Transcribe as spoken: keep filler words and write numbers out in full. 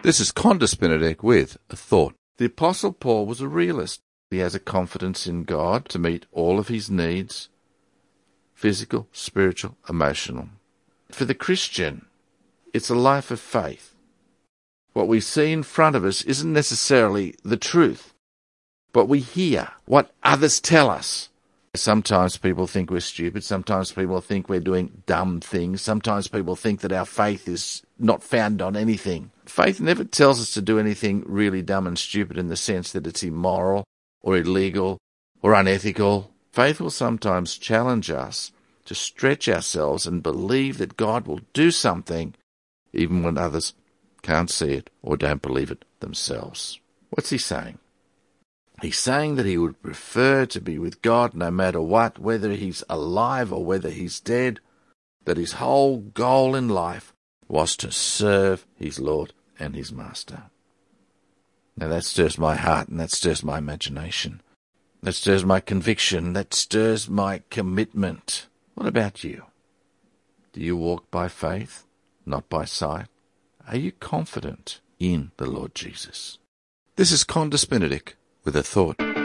This is Qantas Benedict with a thought. The Apostle Paul was a realist. He has a confidence in God to meet all of his needs, physical, spiritual, emotional. For the Christian, it's a life of faith. What we see in front of us isn't necessarily the truth, but we hear what others tell us. Sometimes people think we're stupid. Sometimes people think we're doing dumb things. Sometimes people think that our faith is not found on anything. Faith never tells us to do anything really dumb and stupid in the sense that it's immoral or illegal or unethical. Faith will sometimes challenge us to stretch ourselves and believe that God will do something even when others can't see it or don't believe it themselves. What's he saying? He's saying that he would prefer to be with God no matter what, whether he's alive or whether he's dead, that his whole goal in life was to serve his Lord and his Master. Now that stirs my heart and that stirs my imagination. That stirs my conviction. That stirs my commitment. What about you? Do you walk by faith, not by sight? Are you confident in the Lord Jesus? This is Qantas Benedict with a thought.